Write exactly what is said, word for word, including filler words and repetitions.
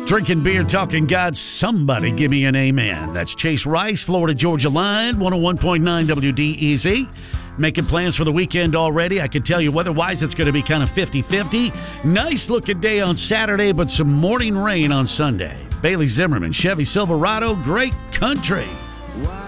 Drinking beer, talking God, somebody give me an amen. That's Chase Rice, Florida Georgia Line, one oh one point nine W D E Z. Making plans for the weekend already. I can tell you weather-wise it's going to be kind of fifty-fifty. Nice-looking day on Saturday, but some morning rain on Sunday. Bailey Zimmerman, Chevy Silverado, great country.